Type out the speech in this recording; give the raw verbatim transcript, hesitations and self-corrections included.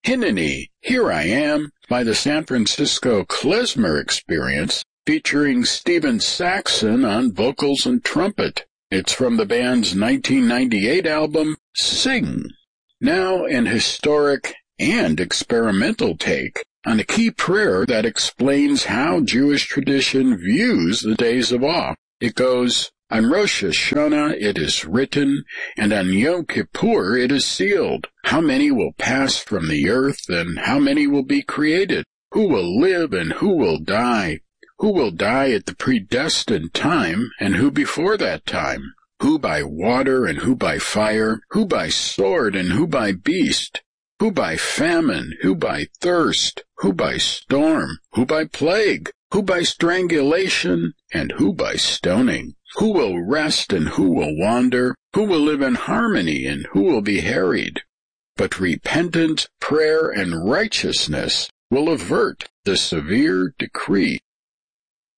Hineni, Here I Am, by the San Francisco Klezmer Experience, featuring Steven Saxon on vocals and trumpet. It's from the band's nineteen ninety-eight album, Sing. Now an historic and experimental take on a key prayer that explains how Jewish tradition views the days of awe. It goes, On Rosh Hashanah it is written, and on Yom Kippur it is sealed. How many will pass from the earth, and how many will be created? Who will live and who will die? Who will die at the predestined time, and who before that time? Who by water and who by fire? Who by sword and who by beast? Who by famine? Who by thirst? Who by storm? Who by plague? Who by strangulation? And who by stoning? Who will rest and who will wander? Who will live in harmony and who will be harried? But repentance, prayer, and righteousness will avert the severe decree